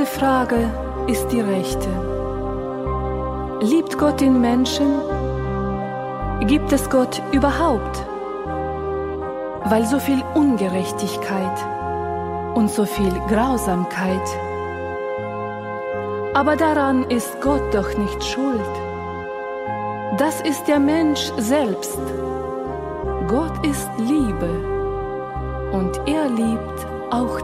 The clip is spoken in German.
Diese Frage ist die rechte. Liebt Gott den Menschen? Gibt es Gott überhaupt? Weil so viel Ungerechtigkeit und so viel Grausamkeit. Aber daran ist Gott doch nicht schuld. Das ist der Mensch selbst. Gott ist Liebe und er liebt auch